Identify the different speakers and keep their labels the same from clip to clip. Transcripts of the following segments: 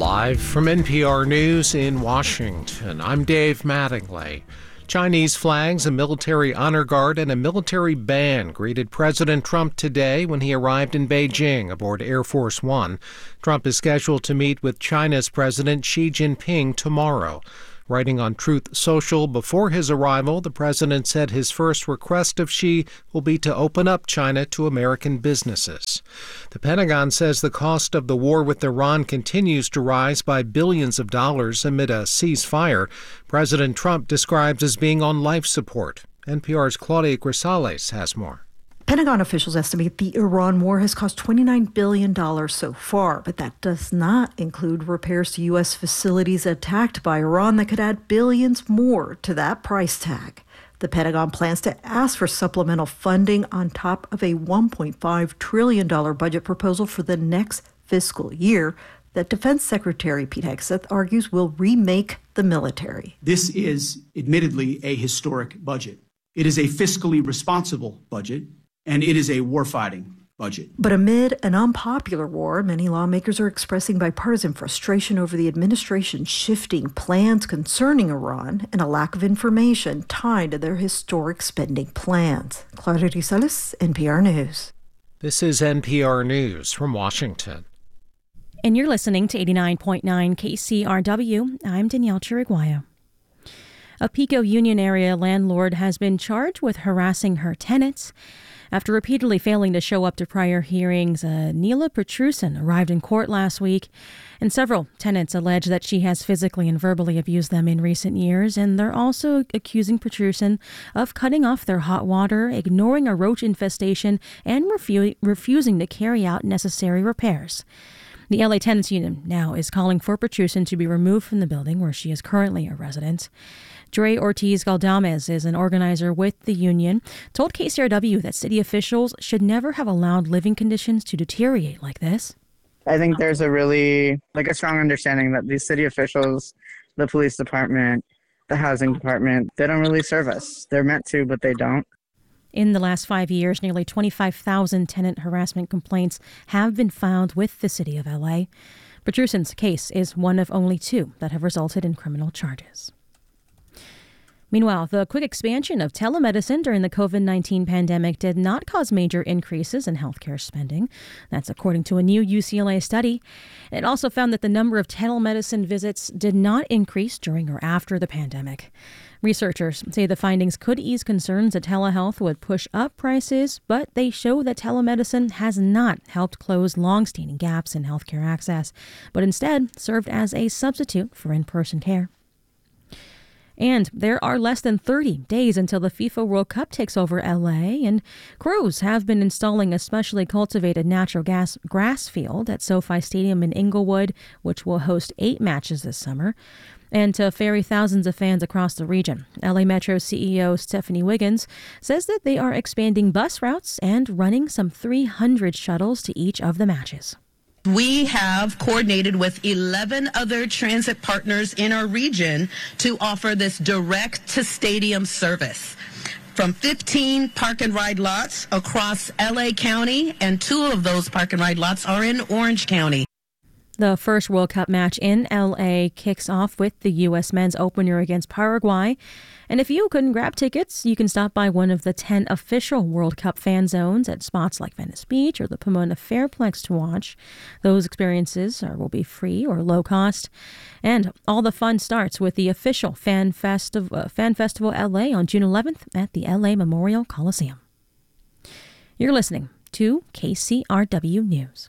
Speaker 1: Live from NPR News in Washington, I'm Dave Mattingly. Chinese flags, a military honor guard, and a military band greeted President Trump today when he arrived in Beijing aboard Air Force One. Trump is scheduled to meet with China's President Xi Jinping tomorrow. Writing on Truth Social before his arrival, the president said his first request of Xi will be to open up China to American businesses. The Pentagon says the cost of the war with Iran continues to rise by billions of dollars amid a ceasefire President Trump describes as being on life support. NPR's Claudia Grisales has more.
Speaker 2: Pentagon officials estimate the Iran war has cost $29 billion so far, but that does not include repairs to U.S. facilities attacked by Iran that could add billions more to that price tag. The Pentagon plans to ask for supplemental funding on top of a $1.5 trillion budget proposal for the next fiscal year that Defense Secretary Pete Hegseth argues will remake the military.
Speaker 3: This is admittedly a historic budget. It is a fiscally responsible budget. And it is a warfighting budget.
Speaker 2: But amid an unpopular war, many lawmakers are expressing bipartisan frustration over the administration's shifting plans concerning Iran and a lack of information tied to their historic spending plans. Claudia Grisales, NPR News.
Speaker 1: This is NPR News from Washington.
Speaker 4: And you're listening to 89.9 KCRW. I'm Danielle Chiriguayo. A Pico Union area landlord has been charged with harassing her tenants. After repeatedly failing to show up to prior hearings, Neela Petrusin arrived in court last week, and several tenants allege that she has physically and verbally abused them in recent years, and they're also accusing Petrusin of cutting off their hot water, ignoring a roach infestation, and refusing to carry out necessary repairs. The LA Tenants Union now is calling for Petrusin to be removed from the building where she is currently a resident. Dre Ortiz Galdames is an organizer with the union, told KCRW that city officials should never have allowed living conditions to deteriorate like this.
Speaker 5: I think there's a strong understanding that these city officials, the police department, the housing department, they don't really serve us. They're meant to, but they don't.
Speaker 4: In the last 5 years, nearly 25,000 tenant harassment complaints have been filed with the city of LA. Petrusin's case is one of only 2 that have resulted in criminal charges. Meanwhile, the quick expansion of telemedicine during the COVID-19 pandemic did not cause major increases in healthcare spending. That's according to a new UCLA study. It also found that the number of telemedicine visits did not increase during or after the pandemic. Researchers say the findings could ease concerns that telehealth would push up prices, but they show that telemedicine has not helped close long-standing gaps in healthcare access, but instead served as a substitute for in-person care. And there are less than 30 days until the FIFA World Cup takes over LA, and crews have been installing a specially cultivated natural gas grass field at SoFi Stadium in Inglewood, which will host 8 matches this summer, and to ferry thousands of fans across the region. LA Metro CEO Stephanie Wiggins says that they are expanding bus routes and running some 300 shuttles to each of the matches.
Speaker 6: We have coordinated with 11 other transit partners in our region to offer this direct-to-stadium service. From 15 park and ride lots across LA County, and 2 of those park and ride lots are in Orange County.
Speaker 4: The first World Cup match in LA kicks off with the U.S. men's opener against Paraguay. And if you couldn't grab tickets, you can stop by one of the 10 official World Cup fan zones at spots like Venice Beach or the Pomona Fairplex to watch. Those experiences will be free or low cost. And all the fun starts with the official Fan Festival LA on June 11th at the LA Memorial Coliseum. You're listening to KCRW News.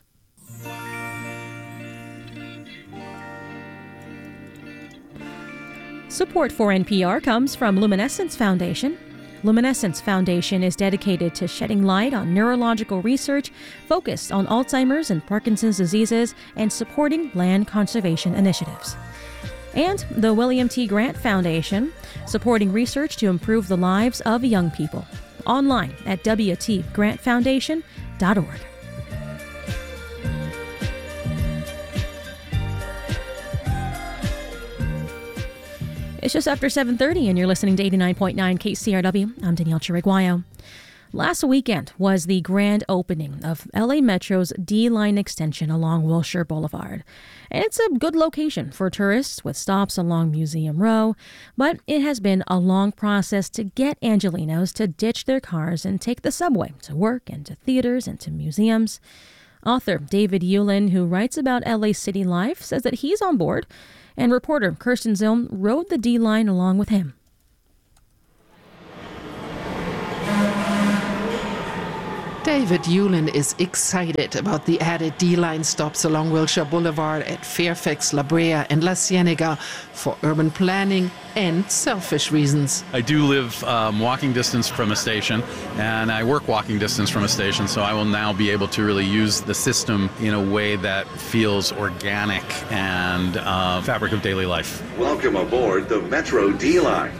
Speaker 4: Support for NPR comes from Luminescence Foundation. Luminescence Foundation is dedicated to shedding light on neurological research focused on Alzheimer's and Parkinson's diseases and supporting land conservation initiatives. And the William T. Grant Foundation, supporting research to improve the lives of young people. Online at wtgrantfoundation.org. It's just after 7:30 and you're listening to 89.9 KCRW. I'm Danielle Chiriguayo. Last weekend was the grand opening of LA Metro's D-Line extension along Wilshire Boulevard. And it's a good location for tourists with stops along Museum Row, but it has been a long process to get Angelenos to ditch their cars and take the subway to work and to theaters and to museums. Author David Yulin, who writes about LA city life, says that he's on board, and reporter Kirsten Zilm rode the D-Line along with him.
Speaker 7: David Yulin is excited about the added D-Line stops along Wilshire Boulevard at Fairfax, La Brea, and La Cienega for urban planning and selfish reasons.
Speaker 8: I do live walking distance from a station, and I work walking distance from a station, so I will now be able to really use the system in a way that feels organic and fabric of daily life.
Speaker 9: Welcome aboard the Metro D-Line.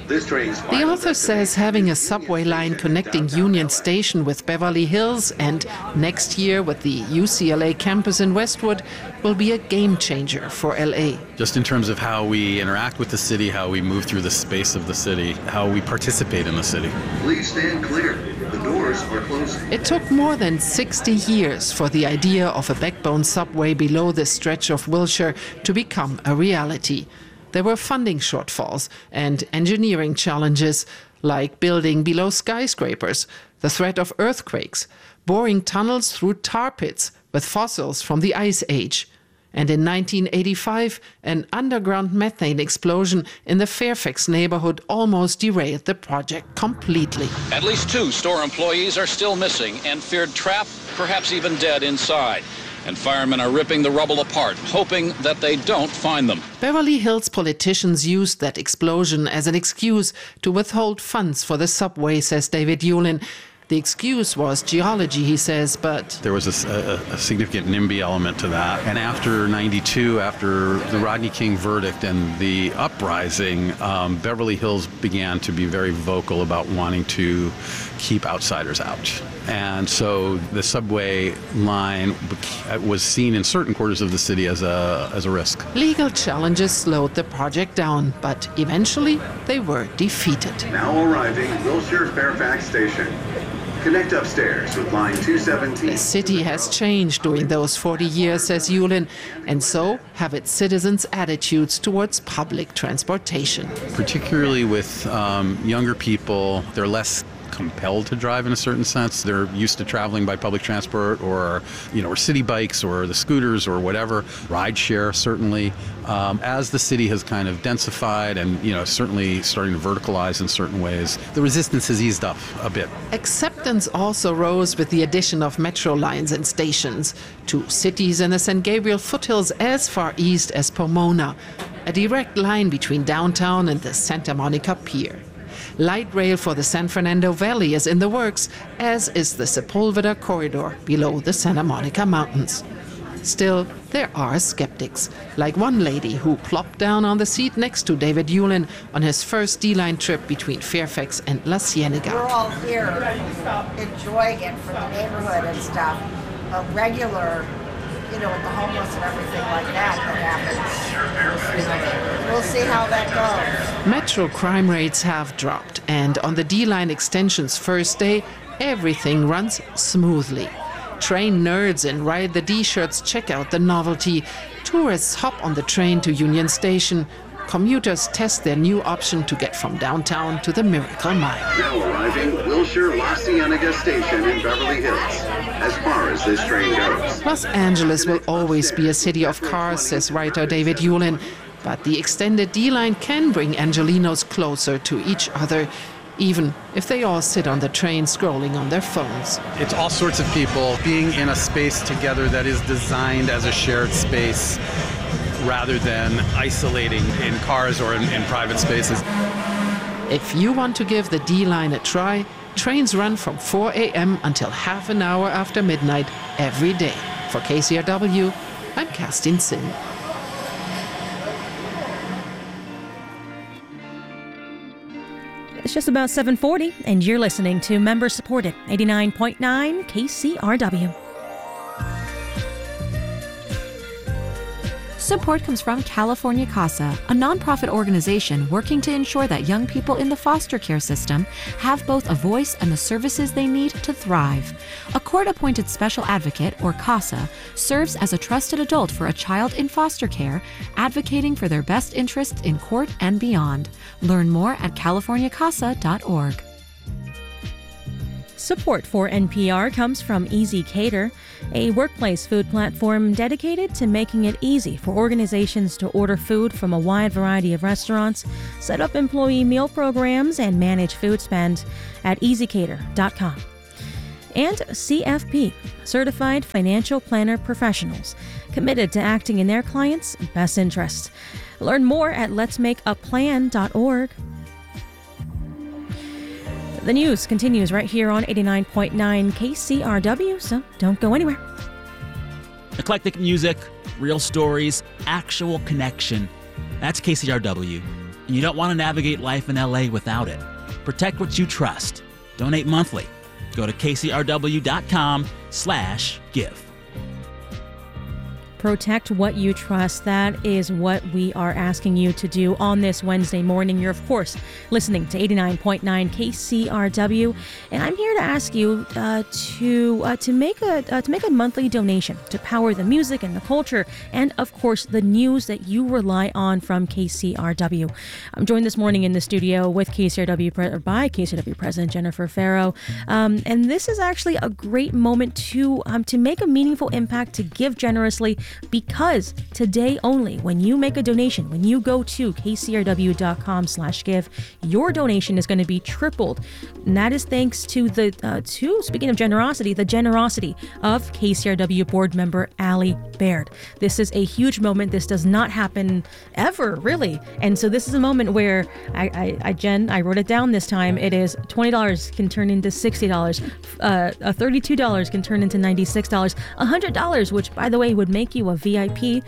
Speaker 7: The author says having a subway line connecting Union Station with Beverly Hills and next year with the UCLA campus in Westwood will be a game changer for LA.
Speaker 8: Just in terms of how we interact with the city, how we move through the space of the city, how we participate in the city.
Speaker 9: Please stand clear. The doors are closing.
Speaker 7: It took more than 60 years for the idea of a backbone subway below this stretch of Wilshire to become a reality. There were funding shortfalls and engineering challenges, like building below skyscrapers, the threat of earthquakes, boring tunnels through tar pits with fossils from the Ice Age. And in 1985, an underground methane explosion in the Fairfax neighborhood almost derailed the project completely.
Speaker 10: At least 2 store employees are still missing and feared trapped, perhaps even dead inside. And firemen are ripping the rubble apart, hoping that they don't find them.
Speaker 7: Beverly Hills politicians used that explosion as an excuse to withhold funds for the subway, says David Yulin. The excuse was geology, he says, but
Speaker 8: there was a significant NIMBY element to that. And after 92, after the Rodney King verdict and the uprising, Beverly Hills began to be very vocal about wanting to keep outsiders out. And so the subway line was seen in certain quarters of the city as a risk.
Speaker 7: Legal challenges slowed the project down, but eventually they were defeated.
Speaker 9: Now arriving Wilshire Fairfax Station. Connect upstairs with line 217.
Speaker 7: The city has changed during those 40 years, says Yulin, and so have its citizens' attitudes towards public transportation.
Speaker 8: Particularly with younger people, they're less compelled to drive in a certain sense. They're used to traveling by public transport or city bikes or the scooters or whatever. Rideshare, certainly. As the city has kind of densified and, certainly starting to verticalize in certain ways, the resistance has eased up a bit.
Speaker 7: Acceptance also rose with the addition of metro lines and stations to cities in the San Gabriel foothills as far east as Pomona, a direct line between downtown and the Santa Monica Pier. Light rail for the San Fernando Valley is in the works, as is the Sepulveda corridor below the Santa Monica Mountains. Still, there are skeptics, like one lady who plopped down on the seat next to David Yulin on his first D-Line trip between Fairfax and La Cienega.
Speaker 11: We're all here enjoying it for the neighborhood and stuff. A regular, with the homeless and everything like that happens. We'll see how that goes.
Speaker 7: Metro crime rates have dropped, and on the D-Line extension's first day, everything runs smoothly. Train nerds in Ride the D-shirts check out the novelty. Tourists hop on the train to Union Station. Commuters test their new option to get from downtown to the Miracle Mile.
Speaker 9: Now arriving Wilshire La Cienega Station in Beverly Hills. As far as this train goes.
Speaker 7: Los Angeles will always be a city of cars, says writer David Yulin. But the extended D-Line can bring Angelenos closer to each other, even if they all sit on the train scrolling on their phones.
Speaker 8: It's all sorts of people being in a space together that is designed as a shared space rather than isolating in cars or in private spaces.
Speaker 7: If you want to give the D-Line a try, trains run from 4 a.m. until half an hour after midnight every day. For KCRW, I'm Kerstin Zinn.
Speaker 4: It's just about 7:40, and you're listening to member-supported 89.9 KCRW.
Speaker 12: Support comes from California CASA, a nonprofit organization working to ensure that young people in the foster care system have both a voice and the services they need to thrive. A court-appointed special advocate, or CASA, serves as a trusted adult for a child in foster care, advocating for their best interests in court and beyond. Learn more at californiacasa.org.
Speaker 4: Support for NPR comes from Easy Cater, a workplace food platform dedicated to making it easy for organizations to order food from a wide variety of restaurants, set up employee meal programs, and manage food spend at easycater.com. And CFP, Certified Financial Planner Professionals, committed to acting in their clients' best interests. Learn more at letsmakeaplan.org. The news continues right here on 89.9 KCRW, so don't go anywhere.
Speaker 13: Eclectic music, real stories, actual connection. That's KCRW. And you don't want to navigate life in LA without it. Protect what you trust. Donate monthly. Go to kcrw.com/give.
Speaker 4: Protect what you trust. That is what we are asking you to do on this Wednesday morning. You're, of course, listening to 89.9 KCRW, and I'm here to ask you to make a monthly donation to power the music and the culture, and of course the news that you rely on from KCRW. I'm joined this morning in the studio with by KCRW President Jennifer Ferro, and this is actually a great moment to make a meaningful impact, to give generously. Because today only, when you make a donation, when you go to kcrw.com/give, your donation is going to be tripled. And that is thanks to speaking of generosity, the generosity of KCRW board member Allie Baird. This is a huge moment. This does not happen ever, really. And so this is a moment where I wrote it down this time. It is $20 can turn into $60, $32 can turn into $96, $100, which by the way would make you a VIP,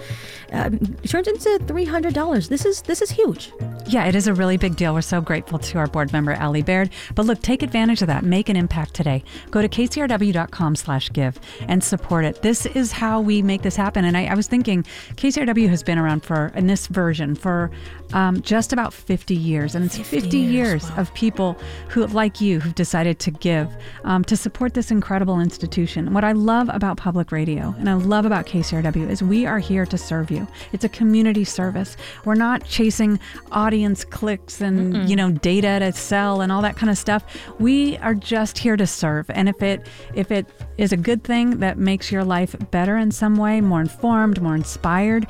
Speaker 4: turns into $300. This is huge.
Speaker 14: Yeah, it is a really big deal. We're so grateful to our board member, Allie Baird. But look, take advantage of that. Make an impact today. Go to kcrw.com/give and support it. This is how we make this happen. And I was thinking, KCRW has been around in this version for just about 50 years. And it's 50 years wow. of people who, like you, who've decided to give to support this incredible institution. What I love about public radio and I love about KCRW is we are here to serve you. It's a community service. We're not chasing audience clicks and data to sell and all that kind of stuff. We are just here to serve. And if it is a good thing that makes your life better in some way, more informed, more inspired,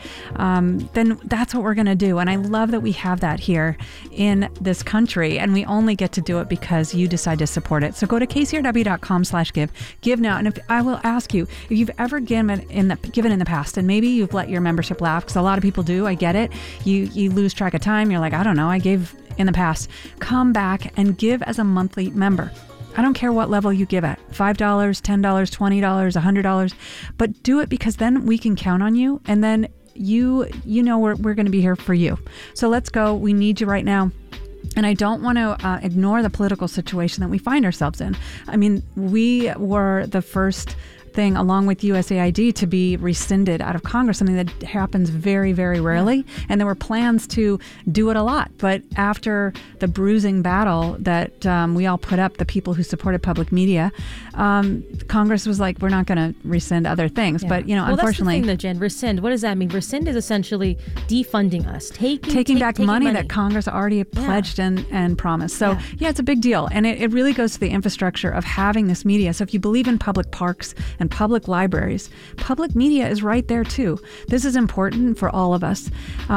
Speaker 14: then that's what we're going to do. And I love that we have that here in this country, and we only get to do it because you decide to support it. So go to kcrw.com/give. Give now. And if I will ask you, if you've ever given in the past, and maybe you've let your membership lapse, because a lot of people do, I get it. You lose track of time. You're like, I don't know, I gave in the past. Come back and give as a monthly member. I don't care what level you give at, $5, $10, $20, $100, but do it because then we can count on you, and then you know we're going to be here for you. So let's go. We need you right now. And I don't want to ignore the political situation that we find ourselves in. I mean, we were the first thing, along with USAID, to be rescinded out of Congress, something that happens very, very rarely. And there were plans to do it a lot. But after the bruising battle that we all put up, the people who supported public media, Congress was like, we're not going to rescind other things. Yeah. But, unfortunately...
Speaker 4: that's the thing, though, Jen. Rescind, what does that mean? Rescind is essentially defunding us. Taking
Speaker 14: back money that Congress already pledged and promised. So, it's a big deal. And it really goes to the infrastructure of having this media. So if you believe in public parks and public libraries, public media is right there too. This is important for all of us.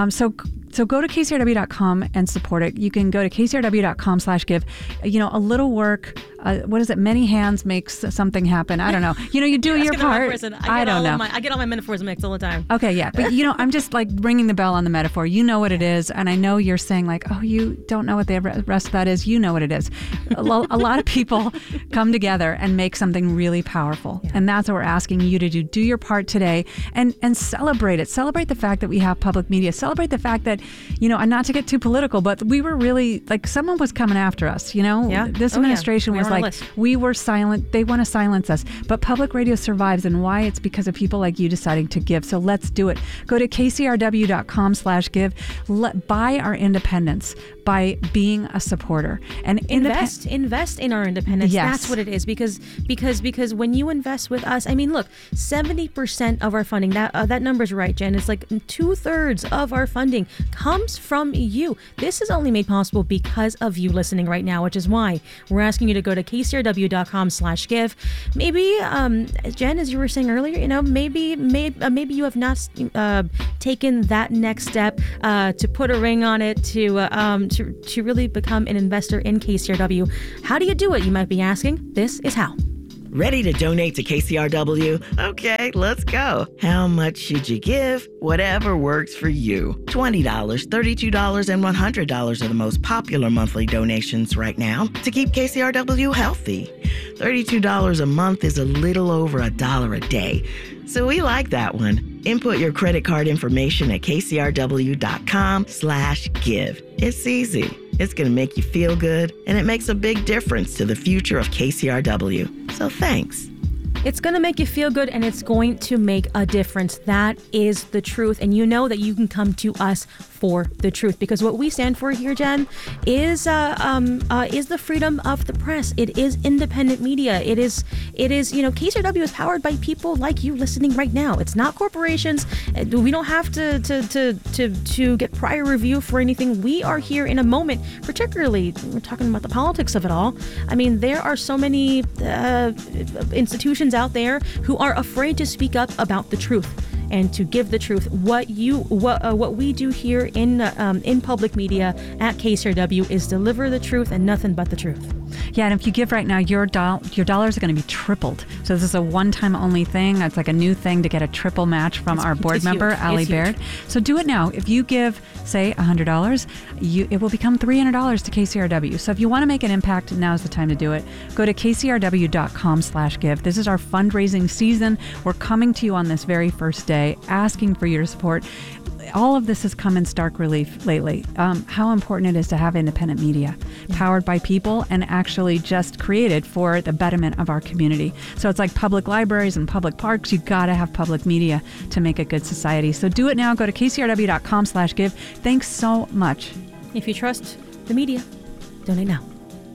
Speaker 14: So go to kcrw.com and support it. You can go to kcrw.com/give. A little work. What is it? Many hands makes something happen. I don't know. You do your part. I don't know.
Speaker 4: I get all my metaphors mixed all the time.
Speaker 14: Okay, yeah. But, I'm just like ringing the bell on the metaphor. You know what it is. And I know you're saying like, oh, you don't know what the rest of that is. You know what it is. A lot of people come together and make something really powerful. Yeah. And that's what we're asking you to do. Do your part today and celebrate it. Celebrate the fact that we have public media. Celebrate the fact that, and not to get too political, but we were really, like, someone was coming after us, This administration was like we were silent. They want to silence us. But public radio survives, and why? It's because of people like you deciding to give. So let's do it. Go to kcrw.com/give. Buy our independence by being a supporter and
Speaker 4: invest in our independence.
Speaker 14: Yes.
Speaker 4: That's what it is, because when you invest with us, I mean, look, 70% of our funding, that number's right, Jen. It's like 2/3 of our funding comes from you. This is only made possible because of you listening right now, which is why we're asking you to go to kcrw.com/give. Maybe, Jen, as you were saying earlier, maybe you have not taken that next step to put a ring on it, to really become an investor in KCRW. How do you do it, you might be asking? This is how.
Speaker 15: Ready to donate to KCRW? Okay, let's go. How much should you give? Whatever works for you. $20, $32, and $100 are the most popular monthly donations right now to keep KCRW healthy. $32 a month is a little over $1 a day. So we like that one. Input your credit card information at kcrw.com/give. It's easy. It's going to make you feel good, and it makes a big difference to the future of KCRW. So thanks.
Speaker 4: It's going to make you feel good, and it's going to make a difference. That is the truth. And you know that you can come to us for the truth, because what we stand for here, Jen, is the freedom of the press. It is independent media. It is KCRW is powered by people like you listening right now. It's not corporations. We don't have to get prior review for anything. We are here in a moment, particularly we're talking about the politics of it all. I mean, there are so many institutions out there who are afraid to speak up about the truth and to give the truth. What we do here in public media at KCRW is deliver the truth and nothing but the truth.
Speaker 14: Yeah, and if you give right now, your dollars are going to be tripled. So this is a one-time only thing. It's like a new thing to get a triple match from our board member, Allie Baird. So do it now. If you give, say, $100, it will become $300 to KCRW. So if you want to make an impact, now's the time to do it. Go to kcrw.com/give. This is our fundraising season. We're coming to you on this very first day, asking for your support. All of this has come in stark relief lately. How important it is to have independent media, powered by people and actually just created for the betterment of our community. So it's like public libraries and public parks. You got to have public media to make a good society. So do it now. Go to kcrw.com/give. Thanks so much.
Speaker 4: If you trust the media, donate now.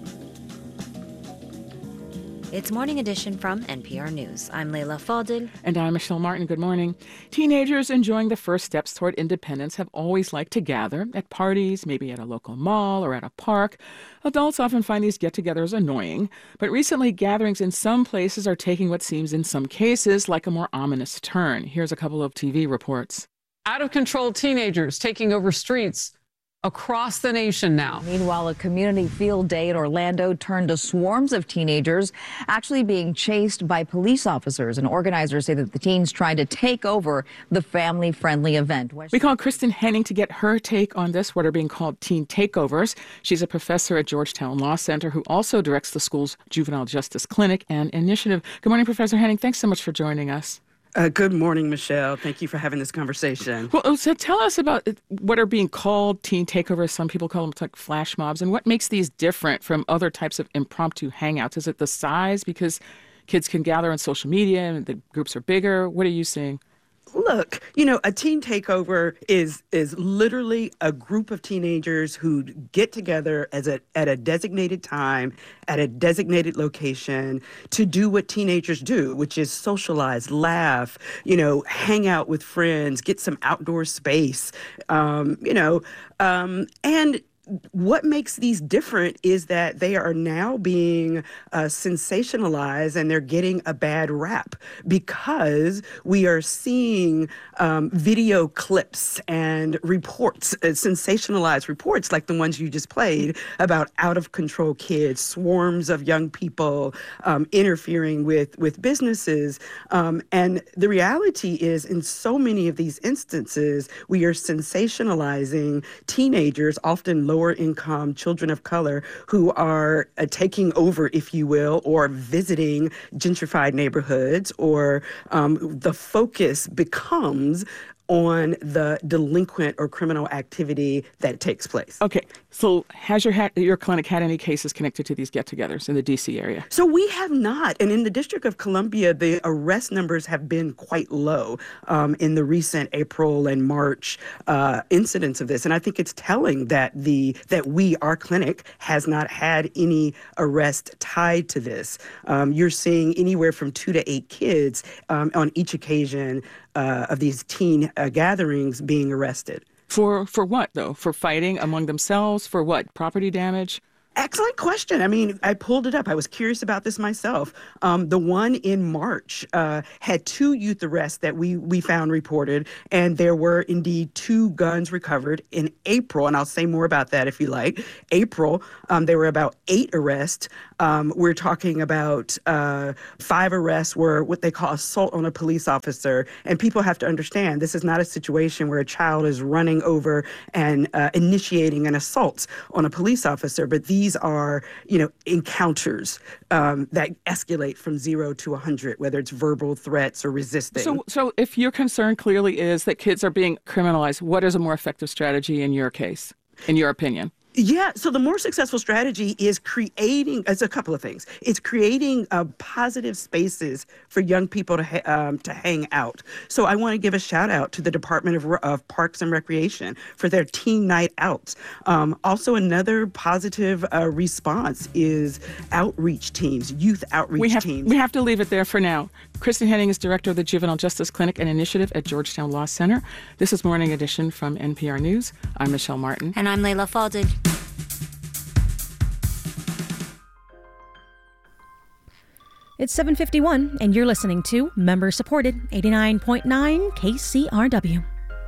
Speaker 16: It's Morning Edition from NPR News. I'm Leila Fadel.
Speaker 17: And I'm Michelle Martin. Good morning. Teenagers enjoying the first steps toward independence have always liked to gather at parties, maybe at a local mall or at a park. Adults often find these get-togethers annoying, but recently gatherings in some places are taking what seems in some cases like a more ominous turn. Here's a couple of TV reports.
Speaker 18: Out-of-control teenagers taking over streets across the nation now.
Speaker 19: Meanwhile, a community field day in Orlando turned to swarms of teenagers actually being chased by police officers. And organizers say that the teens tried to take over the family-friendly event.
Speaker 17: We called Kristen Henning to get her take on this, what are being called teen takeovers. She's a professor at Georgetown Law Center who also directs the school's Juvenile Justice Clinic and Initiative. Good morning, Professor Henning. Thanks so much for joining us.
Speaker 20: Good morning, Michelle. Thank you for having this conversation.
Speaker 17: Well, so tell us about what are being called teen takeovers. Some people call them like flash mobs. And what makes these different from other types of impromptu hangouts? Is it the size? Because kids can gather on social media and the groups are bigger. What are you seeing?
Speaker 20: Look, a teen takeover is literally a group of teenagers who get together at a designated time, at a designated location to do what teenagers do, which is socialize, laugh, hang out with friends, get some outdoor space, and what makes these different is that they are now being sensationalized and they're getting a bad rap because we are seeing video clips and reports, sensationalized reports like the ones you just played about out-of-control kids, swarms of young people interfering with businesses. And the reality is in so many of these instances, we are sensationalizing teenagers, often lower income children of color who are taking over, if you will, or visiting gentrified neighborhoods, or the focus becomes on the delinquent or criminal activity that takes place.
Speaker 17: Okay, so has your clinic had any cases connected to these get-togethers in the D.C. area?
Speaker 20: So we have not. And in the District of Columbia, the arrest numbers have been quite low in the recent April and March incidents of this. And I think it's telling that our clinic has not had any arrest tied to this. You're seeing anywhere from 2 to 8 kids on each occasion of these teen gatherings being arrested.
Speaker 17: For what, though? For fighting among themselves? For what? Property damage?
Speaker 20: Excellent question. I mean, I pulled it up. I was curious about this myself. The one in March had 2 youth arrests that we found reported, and there were indeed 2 guns recovered. In April, and I'll say more about that if you like, April, there were about 8 arrests. We're talking about 5 arrests were what they call assault on a police officer. And people have to understand this is not a situation where a child is running over and initiating an assault on a police officer, but these are, encounters that escalate from 0 to 100, whether it's verbal threats or resisting.
Speaker 17: So if your concern clearly is that kids are being criminalized, what is a more effective strategy in your case, in your opinion?
Speaker 20: Yeah, so the more successful strategy is it's a couple of things. It's creating positive spaces for young people to hang out. So I want to give a shout out to the Department of Parks and Recreation for their teen night outs. Also, another positive response is outreach teams, youth outreach teams.
Speaker 17: We have to leave it there for now. Kristen Henning is director of the Juvenile Justice Clinic and Initiative at Georgetown Law Center. This is Morning Edition from NPR News. I'm Michelle Martin.
Speaker 16: And I'm Layla Falded.
Speaker 4: It's 7:51, and you're listening to member-supported 89.9 KCRW.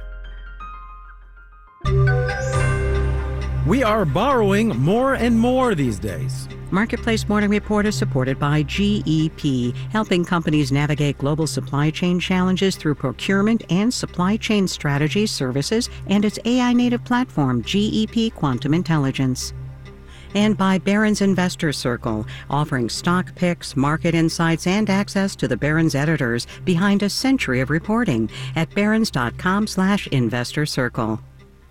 Speaker 21: We are borrowing more and more these days.
Speaker 22: Marketplace Morning Report is supported by GEP, helping companies navigate global supply chain challenges through procurement and supply chain strategy services and its AI-native platform, GEP Quantum Intelligence. And by Barron's Investor Circle, offering stock picks, market insights, and access to the Barron's editors behind a century of reporting at barrons.com/investor circle.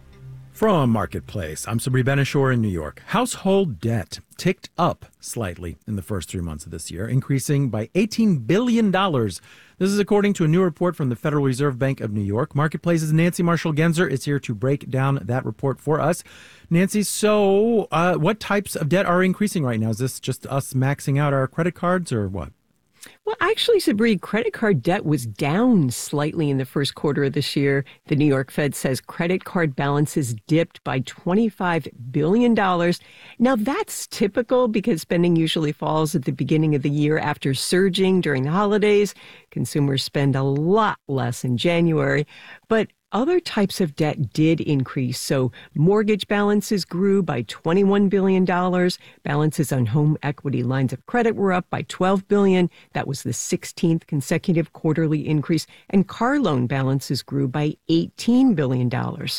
Speaker 21: From Marketplace, I'm Sabri Benishore in New York. Household debt ticked up slightly in the first 3 months of this year, increasing by $18 billion. This is according to a new report from the Federal Reserve Bank of New York. Marketplace's Nancy Marshall-Genzer is here to break down that report for us. Nancy, so what types of debt are increasing right now? Is this just us maxing out our credit cards or what?
Speaker 23: Well, actually, Sabri, credit card debt was down slightly in the first quarter of this year. The New York Fed says credit card balances dipped by $25 billion. Now, that's typical because spending usually falls at the beginning of the year after surging during the holidays. Consumers spend a lot less in January. But other types of debt did increase. So mortgage balances grew by $21 billion. Balances on home equity lines of credit were up by $12 billion. That was the 16th consecutive quarterly increase. And car loan balances grew by $18 billion.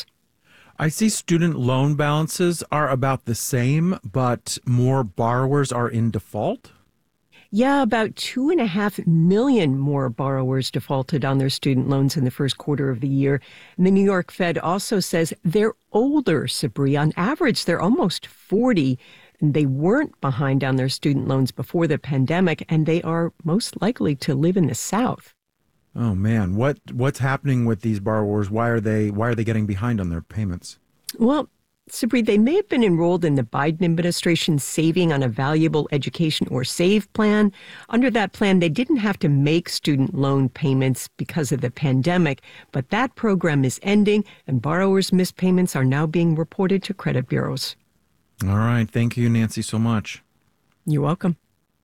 Speaker 21: I see student loan balances are about the same, but more borrowers are in default?
Speaker 23: Yeah, about 2.5 million more borrowers defaulted on their student loans in the first quarter of the year. And the New York Fed also says they're older, Sabri. On average, they're almost 40. And they weren't behind on their student loans before the pandemic, and they are most likely to live in the South.
Speaker 21: Oh, man. What's happening with these borrowers? Why are they getting behind on their payments?
Speaker 23: Well, Sabri, they may have been enrolled in the Biden administration's Saving on a Valuable Education or SAVE plan. Under that plan, they didn't have to make student loan payments because of the pandemic, but that program is ending, and borrowers' missed payments are now being reported to credit bureaus.
Speaker 21: All right. Thank you, Nancy, so much.
Speaker 23: You're welcome.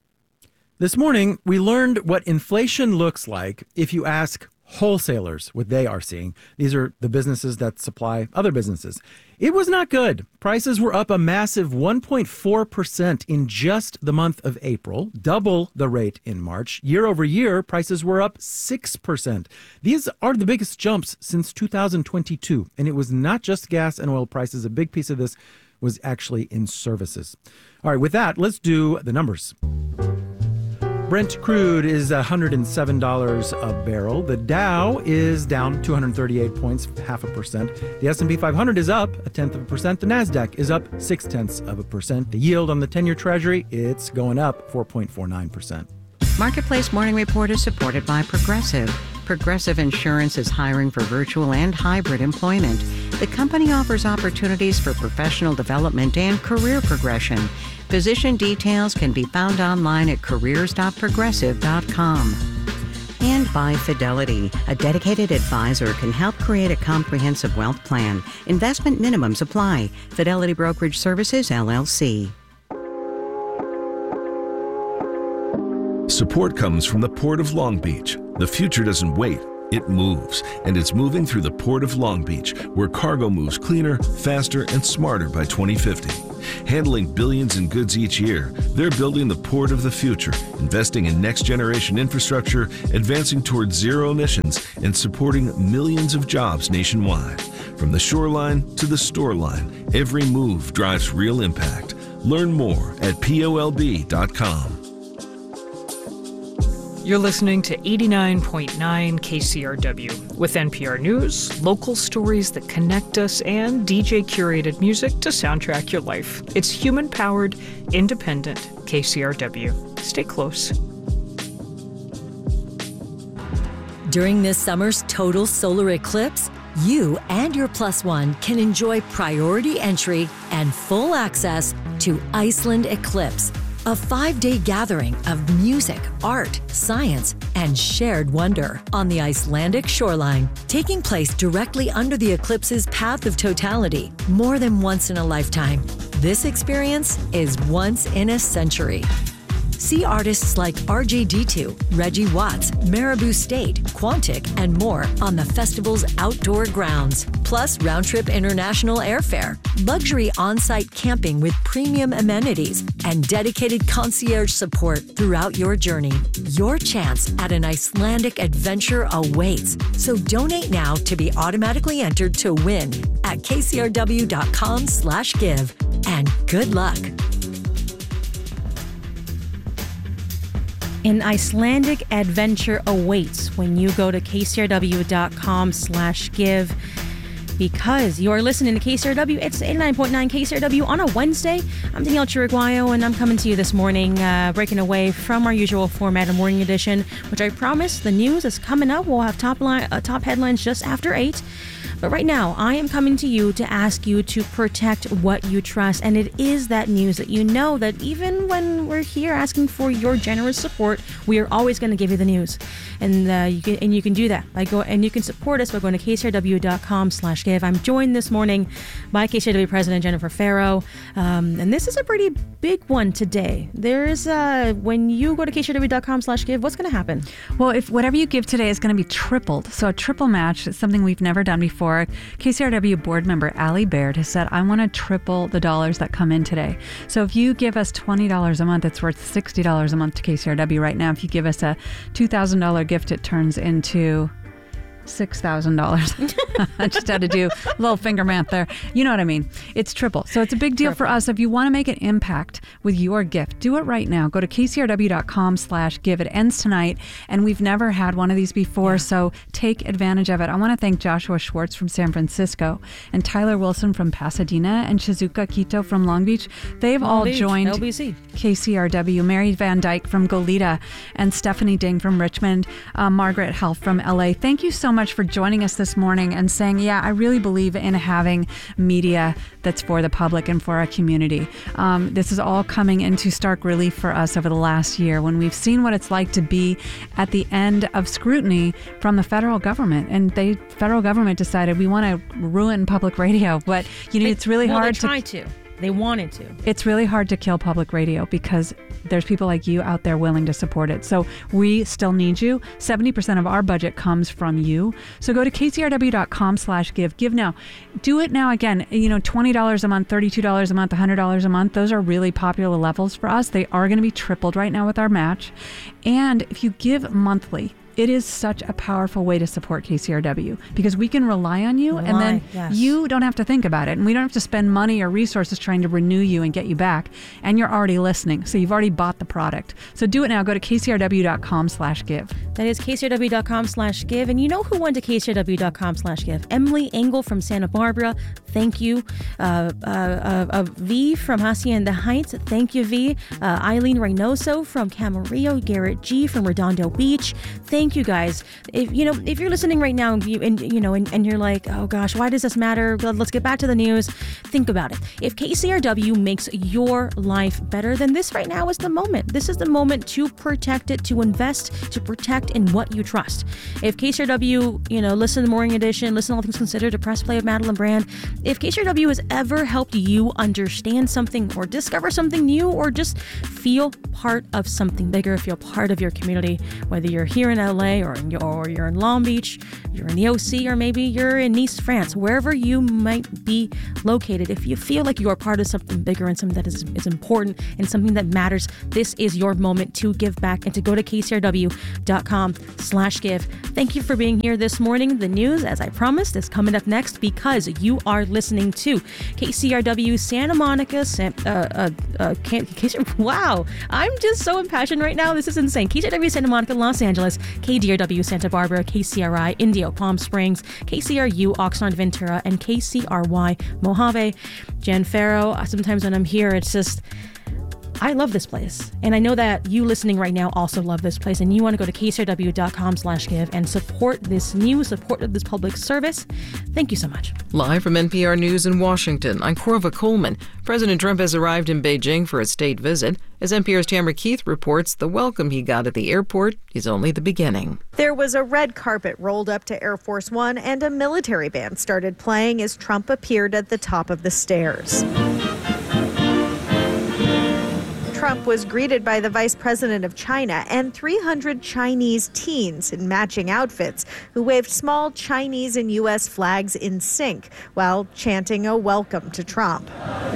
Speaker 21: This morning, we learned what inflation looks like if you ask wholesalers what they are seeing. These are the businesses that supply other businesses. It was not good. Prices were up a massive 1.4% in just the month of April, double the rate in March. Year over year, prices were up 6%. These are the biggest jumps since 2022. And it was not just gas and oil prices. A big piece of this was actually in services. All right, with that, let's do the numbers. Brent crude is $107 a barrel. The Dow is down 238 points, 0.5%. The S&P 500 is up 0.1%. The Nasdaq is up 0.6%. The yield on the 10-year Treasury, it's going up 4.49%.
Speaker 22: Marketplace Morning Report is supported by Progressive. Progressive Insurance is hiring for virtual and hybrid employment. The company offers opportunities for professional development and career progression. Position details can be found online at careers.progressive.com. And by Fidelity, a dedicated advisor can help create a comprehensive wealth plan. Investment minimums apply. Fidelity Brokerage Services, LLC.
Speaker 1: Support comes from the Port of Long Beach. The future doesn't wait. It moves, and it's moving through the Port of Long Beach, where cargo moves cleaner, faster, and smarter by 2050. Handling billions in goods each year, they're building the port of the future, investing in next-generation infrastructure, advancing towards zero emissions, and supporting millions of jobs nationwide. From the shoreline to the store line, every move drives real impact. Learn more at POLB.com.
Speaker 2: You're listening to 89.9 KCRW with NPR News, local stories that connect us, and DJ-curated music to soundtrack your life. It's human-powered, independent KCRW. Stay close.
Speaker 3: During this summer's total solar eclipse, you and your plus one can enjoy priority entry and full access to Iceland Eclipse, a 5-day gathering of music, art, science, and shared wonder on the Icelandic shoreline, taking place directly under the eclipse's path of totality, more than once in a lifetime. This experience is once in a century. See artists like RJD2, Reggie Watts, Marabou State, Quantic, and more on the festival's outdoor grounds. Plus round-trip international airfare, luxury on-site camping with premium amenities, and dedicated concierge support throughout your journey. Your chance at an Icelandic adventure awaits. So donate now to be automatically entered to win at kcrw.com/give. And good luck.
Speaker 4: An Icelandic adventure awaits when you go to kcrw.com/give. Because you're listening to KCRW, it's 89.9 KCRW on a Wednesday. I'm Danielle Chiriguayo, and I'm coming to you this morning, breaking away from our usual format of Morning Edition, which I promise the news is coming up. We'll have top headlines just after 8. But right now, I am coming to you to ask you to protect what you trust. And it is that news that you know that even when we're here asking for your generous support, we are always going to give you the news. And you can do that you can support us by going to kcrw.com/give. I'm joined this morning by KCRW President Jennifer Farrow. And this is a pretty big one today. There's when you go to kcrw.com/give, what's going to happen?
Speaker 14: Well, if whatever you give today is going to be tripled. So a triple match is something we've never done before. KCRW board member Allie Baird has said, I want to triple the dollars that come in today. So if you give us $20 a month, it's worth $60 a month to KCRW right now. If you give us a $2,000 gift, it turns into $6,000. I just had to do a little finger math there. You know what I mean? It's triple. So it's a big deal for us. If you want to make an impact with your gift, do it right now. Go to kcrw.com/give. It ends tonight, and we've never had one of these before, so take advantage of it. I want to thank Joshua Schwartz from San Francisco and Tyler Wilson from Pasadena and Shizuka Kito from Long Beach. They've all joined
Speaker 4: LBC.
Speaker 14: KCRW. Mary Van Dyke from Goleta and Stephanie Ding from Richmond, Margaret Health from LA. Thank you so much for joining us this morning and saying, yeah, I really believe in having media that's for the public and for our community. This is all coming into stark relief for us over the last year when we've seen what it's like to be at the end of scrutiny from the federal government. And the federal government decided we want to ruin public radio. But, it's really hard
Speaker 4: to... They wanted to.
Speaker 14: It's really hard to kill public radio because there's people like you out there willing to support it. So we still need you. 70% of our budget comes from you. So go to kcrw.com/give. Give now. Do it now again. $20 a month, $32 a month, $100 a month. Those are really popular levels for us. They are going to be tripled right now with our match. And if you give monthly, it is such a powerful way to support KCRW because we can rely on you and then you don't have to think about it. And we don't have to spend money or resources trying to renew you and get you back. And you're already listening. So you've already bought the product. So do it now. Go to kcrw.com/give.
Speaker 4: That is kcrw.com/give. And you know who went to kcrw.com/give? Emily Engel from Santa Barbara. Thank you. V from Hacienda Heights. Thank you, V. Eileen Reynoso from Camarillo. Garrett G from Redondo Beach. Thank you, guys. If you're listening right now and you're like, oh gosh, why does this matter? Let's get back to the news. Think about it. If KCRW makes your life better, then this right now is the moment. This is the moment to protect it, to invest, to protect in what you trust. If KCRW, listen to Morning Edition, listen to All Things Considered, to Press Play of Madeline Brand, if KCRW has ever helped you understand something or discover something new or just feel part of something bigger, feel part of your community, whether you're here in LA or you're in Long Beach, you're in the OC, or maybe you're in Nice, France, wherever you might be located, if you feel like you are part of something bigger and something that is important and something that matters, this is your moment to give back and to go to kcrw.com/give. Thank you for being here this morning. The news, as I promised, is coming up next because you are listening to KCRW Santa Monica. Wow, I'm just so impassioned right now. This is insane. KCRW Santa Monica, Los Angeles, KDRW Santa Barbara, KCRI Indio Palm Springs, KCRU Oxnard Ventura, and KCRY Mojave. Jen Farrow, sometimes when I'm here, it's just, I love this place. And I know that you listening right now also love this place, and you want to go to kcrw.com/give and support this public service. Thank you so much.
Speaker 5: Live from NPR News in Washington, I'm Corva Coleman. President Trump has arrived in Beijing for a state visit. As NPR's Tamara Keith reports, the welcome he got at the airport is only the beginning.
Speaker 6: There was a red carpet rolled up to Air Force One, and a military band started playing as Trump appeared at the top of the stairs. Trump was greeted by the vice president of China and 300 Chinese teens in matching outfits who waved small Chinese and U.S. flags in sync while chanting a welcome to Trump.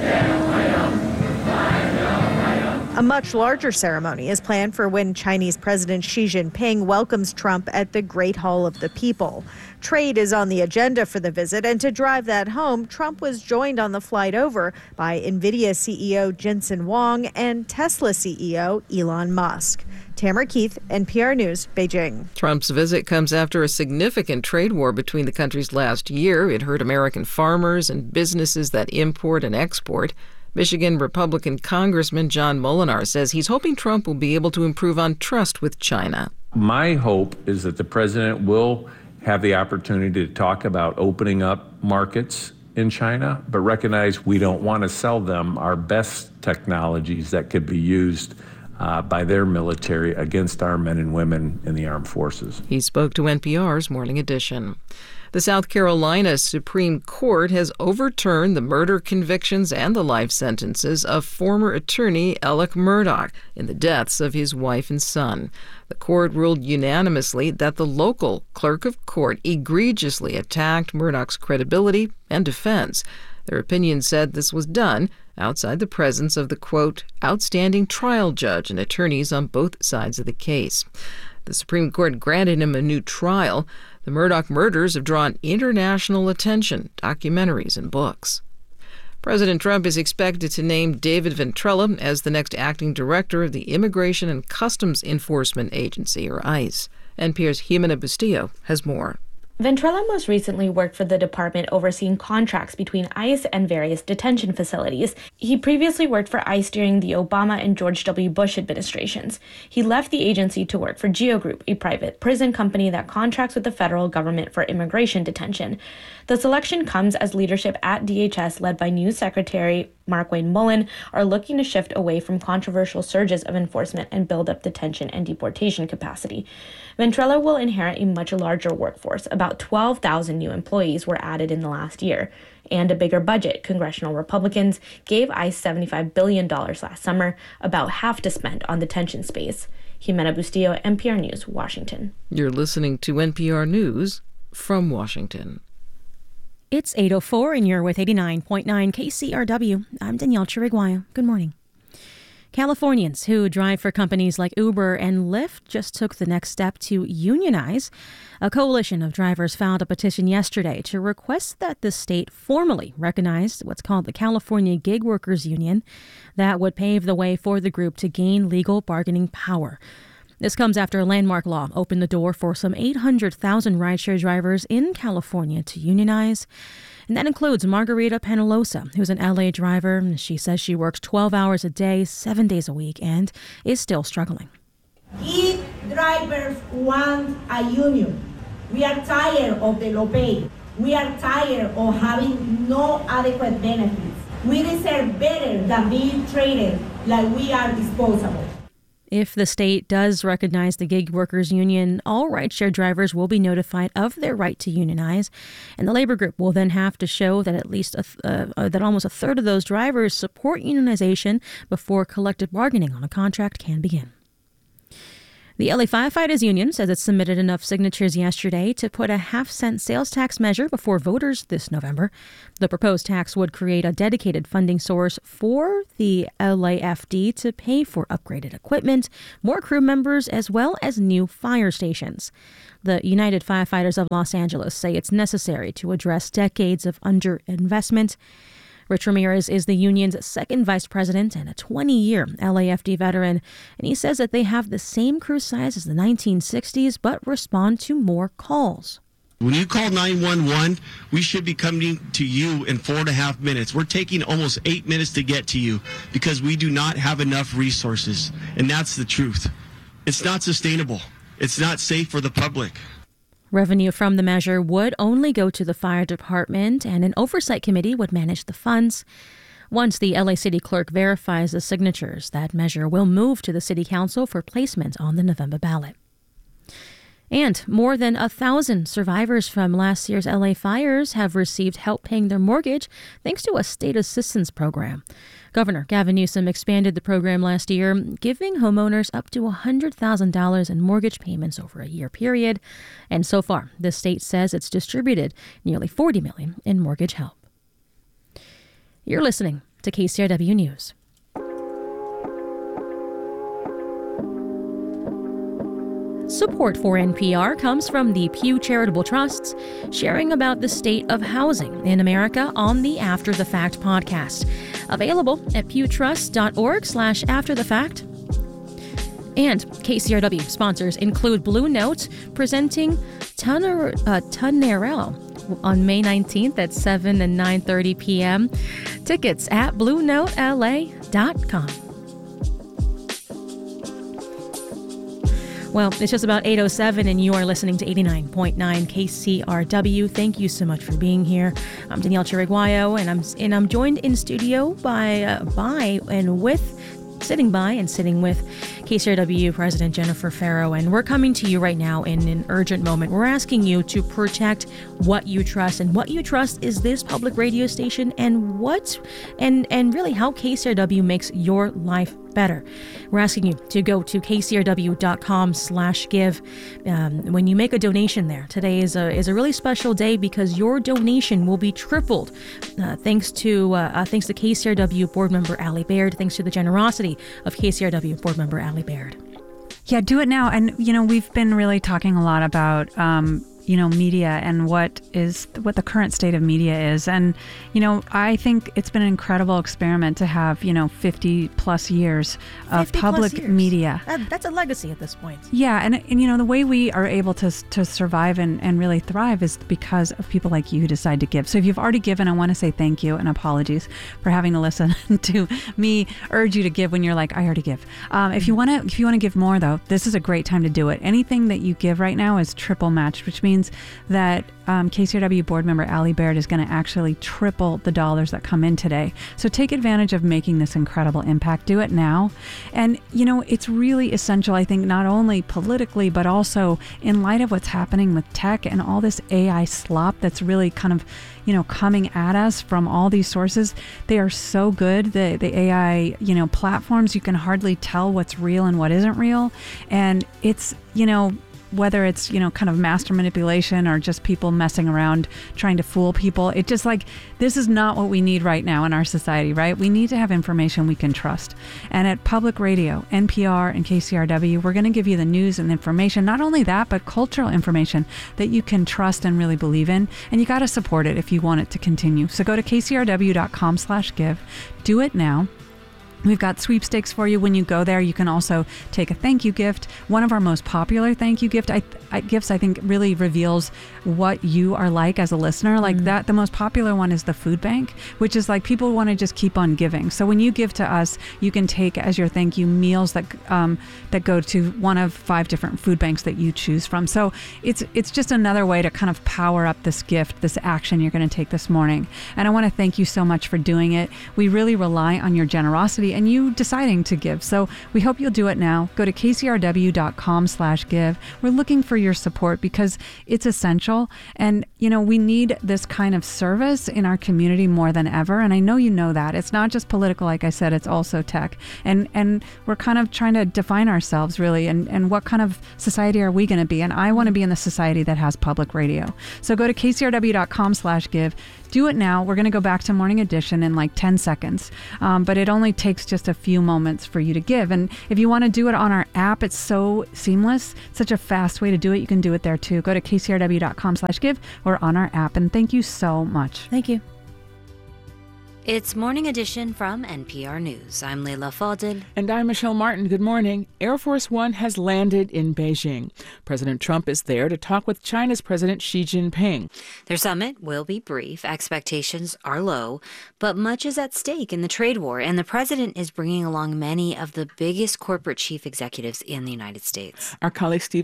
Speaker 6: A much larger ceremony is planned for when Chinese President Xi Jinping welcomes Trump at the Great Hall of the People. Trade is on the agenda for the visit, and to drive that home, Trump was joined on the flight over by NVIDIA CEO Jensen Huang and Tesla CEO Elon Musk. Tamara Keith, NPR News, Beijing.
Speaker 5: Trump's visit comes after a significant trade war between the countries last year. It hurt American farmers and businesses that import and export. Michigan Republican Congressman John Molinar says he's hoping Trump will be able to improve on trust with China.
Speaker 10: My hope is that the president will have the opportunity to talk about opening up markets in China, but recognize we don't want to sell them our best technologies that could be used by their military against our men and women in the armed forces.
Speaker 5: He spoke to NPR's Morning Edition. The South Carolina Supreme Court has overturned the murder convictions and the life sentences of former attorney Alec Murdaugh in the deaths of his wife and son. The court ruled unanimously that the local clerk of court egregiously attacked Murdaugh's credibility and defense. Their opinion said this was done outside the presence of the, quote, outstanding trial judge and attorneys on both sides of the case. The Supreme Court granted him a new trial. The Murdaugh murders have drawn international attention, documentaries, and books. President Trump is expected to name David Ventrella as the next acting director of the Immigration and Customs Enforcement Agency, or ICE. NPR's Jimena Bustillo has more.
Speaker 24: Ventrella most recently worked for the department overseeing contracts between ICE and various detention facilities. He previously worked for ICE during the Obama and George W. Bush administrations. He left the agency to work for GEO Group, a private prison company that contracts with the federal government for immigration detention. The selection comes as leadership at DHS, led by new Secretary Markwayne Mullin, are looking to shift away from controversial surges of enforcement and build up detention and deportation capacity. Ventrella will inherit a much larger workforce. About 12,000 new employees were added in the last year, and a bigger budget. Congressional Republicans gave ICE $75 billion last summer, about half to spend on detention space. Jimena Bustillo, NPR News, Washington.
Speaker 5: You're listening to NPR News from Washington.
Speaker 4: It's 8:04 and you're with 89.9 KCRW. I'm Danielle Chiriguaya. Good morning. Californians who drive for companies like Uber and Lyft just took the next step to unionize. A coalition of drivers filed a petition yesterday to request that the state formally recognize what's called the California Gig Workers Union. That would pave the way for the group to gain legal bargaining power. This comes after a landmark law opened the door for some 800,000 rideshare drivers in California to unionize. And that includes Margarita Penalosa, who's an LA driver. She says she works 12 hours a day, 7 days a week, and is still struggling.
Speaker 7: Gig drivers want a union. We are tired of the low pay. We are tired of having no adequate benefits. We deserve better than being treated like we are disposable.
Speaker 4: If the state does recognize the Gig Workers Union, all rideshare drivers will be notified of their right to unionize, and the labor group will then have to show that at least that almost a third of those drivers support unionization before collective bargaining on a contract can begin. The LA Firefighters Union says it submitted enough signatures yesterday to put a half-cent sales tax measure before voters this November. The proposed tax would create a dedicated funding source for the LAFD to pay for upgraded equipment, more crew members, as well as new fire stations. The United Firefighters of Los Angeles say it's necessary to address decades of underinvestment. Rich Ramirez is the union's second vice president and a 20-year LAFD veteran, and he says that they have the same crew size as the 1960s but respond to more calls.
Speaker 8: When you call 911, we should be coming to you in 4.5 minutes. We're taking almost 8 minutes to get to you because we do not have enough resources, and that's the truth. It's not sustainable. It's not safe for the public.
Speaker 4: Revenue from the measure would only go to the fire department, and an oversight committee would manage the funds. Once the LA City Clerk verifies the signatures, that measure will move to the City Council for placement on the November ballot. And more than 1,000 survivors from last year's LA fires have received help paying their mortgage thanks to a state assistance program. Governor Gavin Newsom expanded the program last year, giving homeowners up to $100,000 in mortgage payments over a year period. And so far, the state says it's distributed nearly $40 million in mortgage help. You're listening to KCRW News. Support for NPR comes from the Pew Charitable Trusts, sharing about the state of housing in America on the After the Fact podcast. Available at pewtrust.org/afterthefact. And KCRW sponsors include Blue Note presenting Tunerel on May 19th at 7 and 9:30 p.m. Tickets at BlueNoteLA.com. Well, it's just about 8:07 and you are listening to 89.9 KCRW. Thank you so much for being here. I'm Danielle Chiriguayo, and I'm joined in studio sitting with KCRW President Jennifer Ferro, and we're coming to you right now in an urgent moment. We're asking you to protect what you trust, and what you trust is this public radio station, and really how KCRW makes your life better. We're asking you to go to kcrw.com/give. When you make a donation there, today is a really special day because your donation will be tripled thanks to KCRW board member Allie Baird, thanks to the generosity of KCRW board member Allie Baird.
Speaker 14: Yeah, do it now. And, we've been really talking a lot about, media and what the current state of media is. And, I think it's been an incredible experiment to have, 50 plus years of public media.
Speaker 4: That's a legacy at this point.
Speaker 14: Yeah. And the way we are able to survive and really thrive is because of people like you who decide to give. So if you've already given, I want to say thank you and apologies for having to listen to me urge you to give when you're like, I already give. If you want to give more, though, this is a great time to do it. Anything that you give right now is triple matched, which means that KCRW board member Allie Baird is going to actually triple the dollars that come in today. So take advantage of making this incredible impact. Do it now. And, it's really essential, I think, not only politically, but also in light of what's happening with tech and all this AI slop that's really kind of, coming at us from all these sources. They are so good. The AI, platforms, you can hardly tell what's real and what isn't real. And it's, whether it's, kind of master manipulation or just people messing around trying to fool people. It just this is not what we need right now in our society, right? We need to have information we can trust. And at Public Radio, NPR and KCRW, we're going to give you the news and information, not only that, but cultural information that you can trust and really believe in. And you got to support it if you want it to continue. So go to kcrw.com/give. Do it now. We've got sweepstakes for you. When you go there, you can also take a thank you gift. One of our most popular thank you gifts, I think, really reveals what you are like as a listener. That, the most popular one is the food bank, which is people want to just keep on giving. So when you give to us, you can take as your thank you meals that go to one of 5 different food banks that you choose from. So it's just another way to kind of power up this gift, this action you're going to take this morning. And I want to thank you so much for doing it. We really rely on your generosity and you deciding to give. So we hope you'll do it now. Go to kcrw.com/give. We're looking for your support because it's essential. And, we need this kind of service in our community more than ever. And I know you know that. It's not just political, like I said, it's also tech. And we're kind of trying to define ourselves, really, and what kind of society are we going to be? And I want to be in the society that has public radio. So go to kcrw.com/give. Do it now. We're going to go back to Morning Edition in 10 seconds. But it only takes just a few moments for you to give. And if you want to do it on our app, it's so seamless, such a fast way to do it. You can do it there too. Go to kcrw.com/give or on our app. And thank you so much.
Speaker 4: Thank you.
Speaker 16: It's Morning Edition from NPR News. I'm Leila Fadel.
Speaker 17: And I'm Michelle Martin. Good morning. Air Force One has landed in Beijing. President Trump is there to talk with China's President Xi Jinping.
Speaker 16: Their summit will be brief. Expectations are low, but much is at stake in the trade war, and the president is bringing along many of the biggest corporate chief executives in the United States.
Speaker 17: Our colleague Steve